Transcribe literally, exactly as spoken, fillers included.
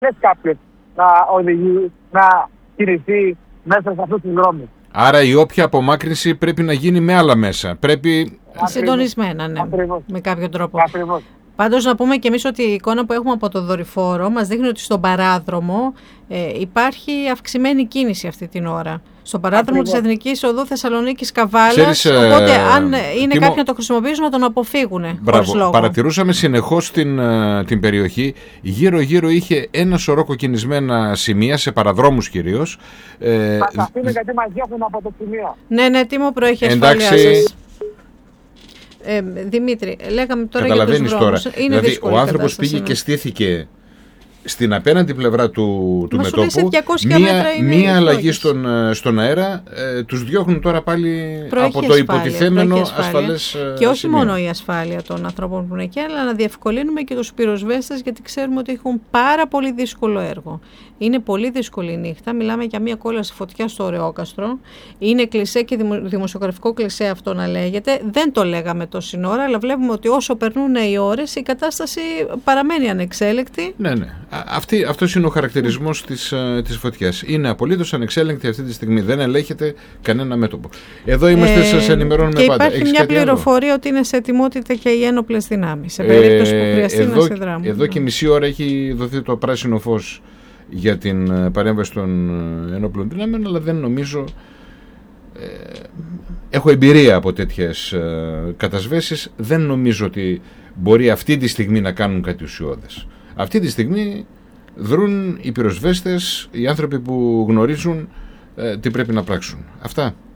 κάποιος να οδηγεί, να κινηθεί μέσα σε αυτούς τους δρόμους. Άρα η όποια απομάκρυνση πρέπει να γίνει με άλλα μέσα. Πρέπει... Συντονισμένα, ναι. Ακριβώς. Με κάποιο τρόπο. Ακριβώς. Πάντως να πούμε και εμείς ότι η εικόνα που έχουμε από το δορυφόρο μας δείχνει ότι στον παράδρομο ε, υπάρχει αυξημένη κίνηση αυτή την ώρα. Στον παράδρομο Ακριβώς. της Εθνικής Οδού Θεσσαλονίκης Καβάλας, Ξέρεις, οπότε αν είναι Τίμω... κάποιοι να το χρησιμοποιήσουν να τον αποφύγουν. Μπράβο. Παρατηρούσαμε συνεχώς την, την περιοχή. Γύρω-γύρω είχε ένα σωρό κοκκινισμένα σημεία, σε παραδρόμους κυρίως. Ε, θα τα αφήνω γιατί μας διώχνουν από το σημείο. Ναι, ναι, Τίμω, προέχει ασφάλεια σας. Ε, Δημήτρη, λέγαμε τώρα για τους δρόμους. Τώρα. Είναι δηλαδή ο άνθρωπος πήγε είναι. και στήθηκε στην απέναντι πλευρά του, του μετώπου. Μία, μία αλλαγή στον, στον αέρα, ε, τους διώχνουν τώρα πάλι προέχει από το ασφάλεια, υποτιθέμενο ασφαλές και όχι σημείο. μόνο η ασφάλεια των ανθρώπων που είναι εκεί, αλλά να διευκολύνουμε και τους πυροσβέστες, γιατί ξέρουμε ότι έχουν πάρα πολύ δύσκολο έργο. Είναι πολύ δύσκολη η νύχτα. Μιλάμε για μια κόλαση φωτιά στο Ωρεόκαστρο. Είναι κλισέ και δημο, δημοσιογραφικό κλισέ αυτό να λέγεται. Δεν το λέγαμε τόση ώρα, αλλά βλέπουμε ότι όσο περνούν οι ώρες η κατάσταση παραμένει ανεξέλεκτη. Ναι, ναι. Αυτή, αυτός είναι ο χαρακτηρισμός της, της φωτιάς. Είναι απολύτως ανεξέλεγκτη αυτή τη στιγμή. Δεν ελέγχεται κανένα μέτωπο. Εδώ είμαστε, ε, σας ενημερώνουμε και πάντα. Υπάρχει Έχεις μια πληροφορία άλλο? Ότι είναι σε ετοιμότητα και οι ένοπλες δυνάμεις. Σε περίπτωση ε, που χρειαστεί εδώ, να συνδράμουν. Εδώ και μισή ώρα έχει δοθεί το πράσινο φως για την παρέμβαση των ενόπλων δυνάμεων, αλλά δεν νομίζω... Ε, έχω εμπειρία από τέτοιες ε, κατασβέσεις. Δεν νομίζω ότι μπορεί αυτή τη στιγμή να κάνουν κάτι ουσιώδες. Αυτή τη στιγμή δρούν οι πυροσβέστες, οι άνθρωποι που γνωρίζουν ε, τι πρέπει να πράξουν. Αυτά.